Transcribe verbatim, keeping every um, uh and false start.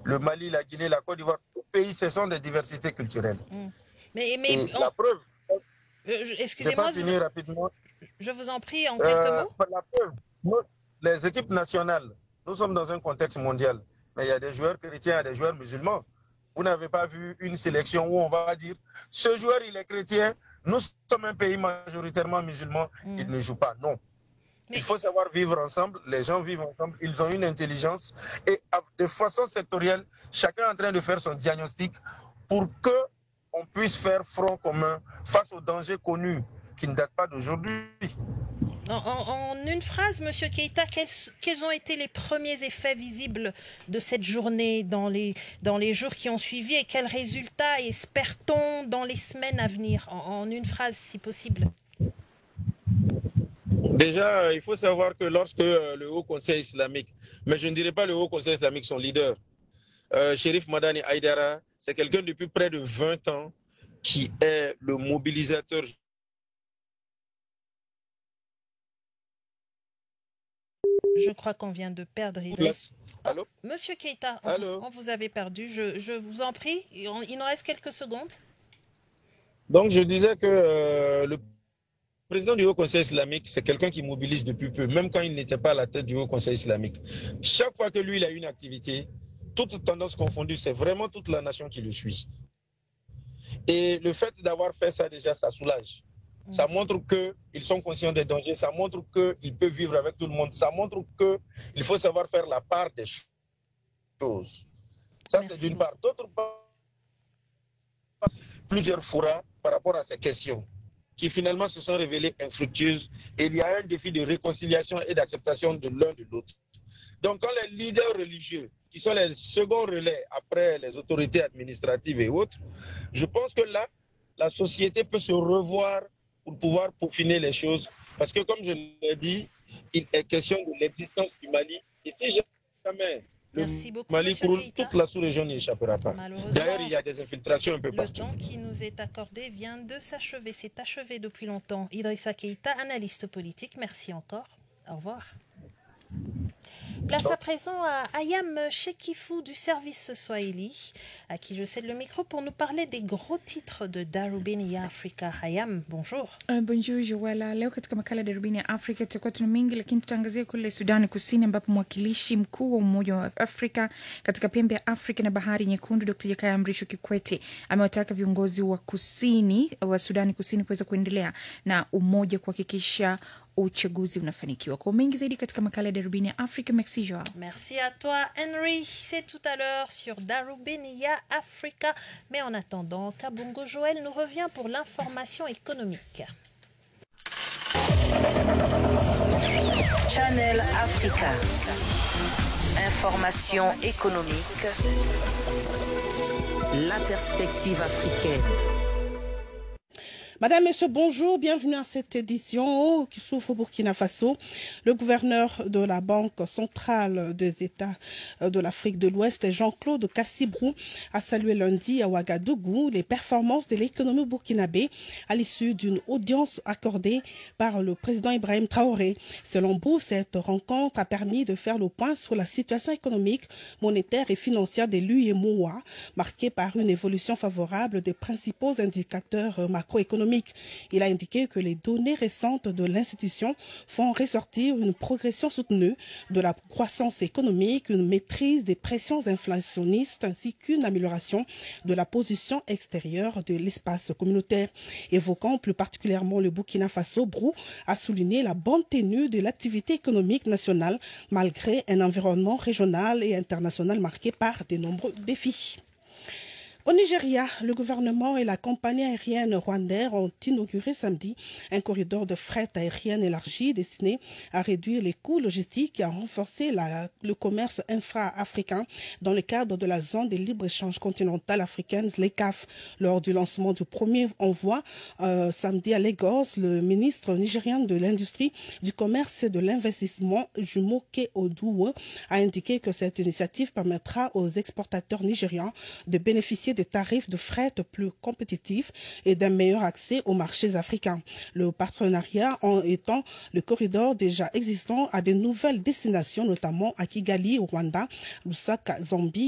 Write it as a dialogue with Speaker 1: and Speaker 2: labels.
Speaker 1: le Mali, la Guinée, la Côte d'Ivoire, tout pays, ce sont des diversités culturelles.
Speaker 2: Mmh. Mais, mais
Speaker 1: Et
Speaker 2: on...
Speaker 1: la preuve,
Speaker 2: euh, excusez-moi,
Speaker 1: je,
Speaker 2: vous...
Speaker 1: rapidement.
Speaker 2: je vous en prie en
Speaker 1: euh,
Speaker 2: quelques mots.
Speaker 1: La preuve, nous, les équipes nationales, nous sommes dans un contexte mondial, mais il y a des joueurs chrétiens et des joueurs musulmans. Vous n'avez pas vu une sélection où on va dire ce joueur il est chrétien, nous sommes un pays majoritairement musulman, mmh. il ne joue pas. Non. Mais... il faut savoir vivre ensemble, les gens vivent ensemble, ils ont une intelligence et de façon sectorielle, chacun est en train de faire son diagnostic pour que on puisse faire front commun face aux dangers connus qui ne datent pas d'aujourd'hui.
Speaker 2: En, en, en une phrase, Monsieur Keïta, quels, quels ont été les premiers effets visibles de cette journée dans les, dans les jours qui ont suivi et quels résultats espère-t-on dans les semaines à venir? En, en une phrase, si possible.
Speaker 1: Déjà, il faut savoir que lorsque le Haut Conseil islamique, mais je ne dirais pas le Haut Conseil islamique, son leader, euh, Chérif Madani Haïdara, c'est quelqu'un depuis près de vingt ans qui est le mobilisateur.
Speaker 2: Je crois qu'on vient de perdre Idriss.
Speaker 1: Allô?
Speaker 2: Monsieur Keïta, on,
Speaker 1: Allô?
Speaker 2: on vous avait perdu. Je, je vous en prie, il nous reste quelques secondes.
Speaker 1: Donc, je disais que euh, le président du Haut Conseil islamique, c'est quelqu'un qui mobilise depuis peu, même quand il n'était pas à la tête du Haut Conseil islamique. Chaque fois que lui, il a une activité, toutes tendances confondues, c'est vraiment toute la nation qui le suit. Et le fait d'avoir fait ça, déjà, ça soulage. Ça montre qu'ils sont conscients des dangers, ça montre qu'ils peuvent vivre avec tout le monde, ça montre qu'il faut savoir faire la part des choses. Ça, c'est d'une part. D'autre part, plusieurs fois par rapport à ces questions qui finalement se sont révélées infructueuses et il y a un défi de réconciliation et d'acceptation de l'un de l'autre. Donc quand les leaders religieux, qui sont les seconds relais après les autorités administratives et autres, je pense que là, la société peut se revoir pour pouvoir peaufiner les choses. Parce que comme je l'ai dit, il est question de l'existence du Mali. Et si jamais le
Speaker 2: Merci beaucoup,
Speaker 1: Mali croule,
Speaker 2: Keïta.
Speaker 1: toute la sous-région n'y échappera pas. D'ailleurs, il y a des infiltrations un peu
Speaker 2: le
Speaker 1: partout.
Speaker 2: Le temps qui nous est accordé vient de s'achever. C'est achevé depuis longtemps. Idrissa Keïta, analyste politique, merci encore. Au revoir. Place à présent à Ayam Chekifou du service Swahili, à qui je cède le micro pour nous parler des gros titres de Darubini ya Afrika. Ayam, bonjour.
Speaker 3: Uh, bonjour Joala. Leo katika makala Darubini ya Afrika tutakuwa tuna mengi, lakini tutaangazia kule Sudani Kusini ambapo mwakilishi mkuu wa Umoja wa Afrika katika pembe ya Afrika na Bahari Nyekundu Daktari Jakaya Mrisho Kikwete amewataka viongozi wa kusini wa Sudani Kusini kuweza kuendelea na umoja kuhakikisha uchaguzi unafanikiwa. Kwa mengi zaidi katika makala Darubini ya Afrika. Merci Joao.
Speaker 2: Merci à toi Henry. C'est tout à l'heure sur Darubini ya Afrika. Mais en attendant, Kabungo Joël nous revient pour l'information économique.
Speaker 4: Channel Africa. Information économique. La perspective africaine.
Speaker 5: Madame, Monsieur, bonjour, bienvenue à cette édition qui s'ouvre au Burkina Faso. Le gouverneur de la Banque centrale des États de l'Afrique de l'Ouest, Jean-Claude Cassibrou, a salué lundi à Ouagadougou les performances de l'économie burkinabé à l'issue d'une audience accordée par le président Ibrahim Traoré. Selon Bou, cette rencontre a permis de faire le point sur la situation économique, monétaire et financière de l'U E M O A, marquée par une évolution favorable des principaux indicateurs macroéconomiques. Il a indiqué que les données récentes de l'institution font ressortir une progression soutenue de la croissance économique, une maîtrise des pressions inflationnistes ainsi qu'une amélioration de la position extérieure de l'espace communautaire. Évoquant plus particulièrement le Burkina Faso, Brou a souligné la bonne tenue de l'activité économique nationale malgré un environnement régional et international marqué par de nombreux défis. Au Nigeria, le gouvernement et la compagnie aérienne Rwandair ont inauguré samedi un corridor de fret aérienne élargi destiné à réduire les coûts logistiques et à renforcer la, le commerce infra-africain dans le cadre de la zone de libre-échange continentale africaine, L E C A F. Lors du lancement du premier envoi euh, samedi à Lagos, le ministre nigérien de l'Industrie, du Commerce et de l'Investissement, Jumoke Oduwe, a indiqué que cette initiative permettra aux exportateurs nigérians de bénéficier des tarifs de fret plus compétitifs et d'un meilleur accès aux marchés africains. Le partenariat en étant le corridor déjà existant à de nouvelles destinations, notamment à Kigali, au Rwanda, Lusaka, Zambie,